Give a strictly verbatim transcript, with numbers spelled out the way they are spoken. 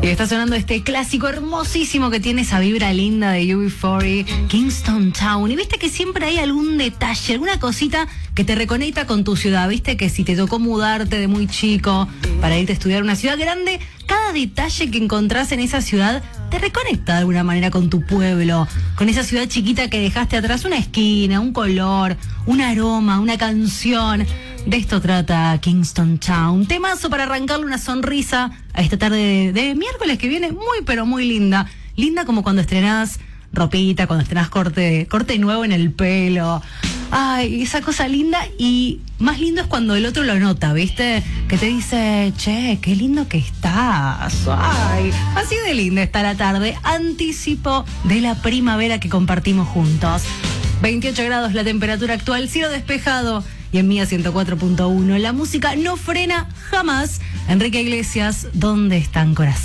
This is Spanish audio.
Y está sonando este clásico hermosísimo que tiene esa vibra linda de U B cuarenta, Kingston Town. Y viste que siempre hay algún detalle, alguna cosita que te reconecta con tu ciudad. Viste que si te tocó mudarte de muy chico para irte a estudiar a una ciudad grande, cada detalle que encontrás en esa ciudad te reconecta de alguna manera con tu pueblo, con esa ciudad chiquita que dejaste atrás, una esquina, un color, un aroma, una canción. De esto trata Kingston Town. Temazo para arrancarle una sonrisa a esta tarde de, de miércoles que viene muy pero muy linda. Linda como cuando estrenás ropita, cuando estrenás corte, corte nuevo en el pelo. Ay, esa cosa linda. Y más lindo es cuando el otro lo nota, ¿viste? Que te dice, che, qué lindo que estás. Ay, así de linda está la tarde. Anticipo de la primavera que compartimos juntos. veintiocho grados la temperatura actual, cielo despejado. Y en Mía ciento cuatro punto uno, la música no frena jamás. Enrique Iglesias, ¿dónde están corazones?